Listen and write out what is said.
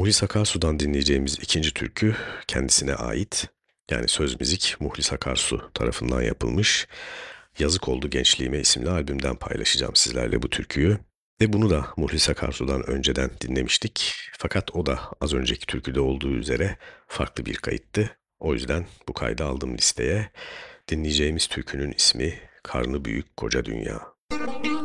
Muhlis Akarsu'dan dinleyeceğimiz ikinci türkü kendisine ait. Yani söz müzik Muhlis Akarsu tarafından yapılmış. Yazık Oldu Gençliğime isimli albümden paylaşacağım sizlerle bu türküyü. Ve bunu da Muhlis Akarsu'dan önceden dinlemiştik. Fakat o da az önceki türküde olduğu üzere farklı bir kayıttı. O yüzden bu kaydı aldım listeye. Dinleyeceğimiz türkünün ismi Karnı Büyük Koca Dünya.